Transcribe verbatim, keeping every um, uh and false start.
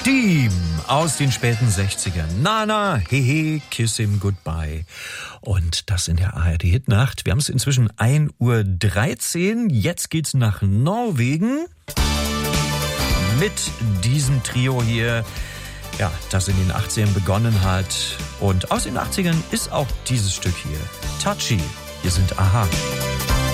Deem aus den späten sechzigern. Nana, hehe, kiss him goodbye. Und das in der A R D-Hitnacht. Wir haben es inzwischen ein Uhr dreizehn. Jetzt geht's nach Norwegen mit diesem Trio hier, ja, das in den achtzigern begonnen hat. Und aus den achtzigern ist auch dieses Stück hier. Touchy. Hier sind Aha.